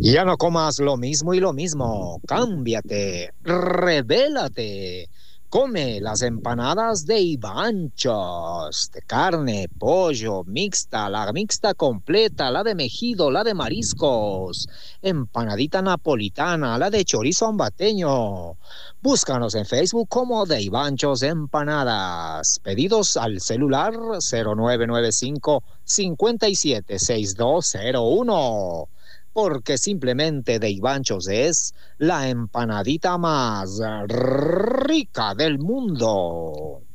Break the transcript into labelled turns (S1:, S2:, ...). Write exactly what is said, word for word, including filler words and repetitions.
S1: Ya no comas lo mismo y lo mismo. Cámbiate, revélate. Come las empanadas de Ivanchos, de carne, pollo, mixta, la mixta completa, la de mejido, la de mariscos, empanadita napolitana, la de chorizo ambateño. Búscanos en Facebook como de Ivanchos Empanadas. Pedidos al celular cero nueve nueve cinco, cinco siete seis dos cero uno, porque simplemente de Ivanchos es la empanadita más rica del mundo.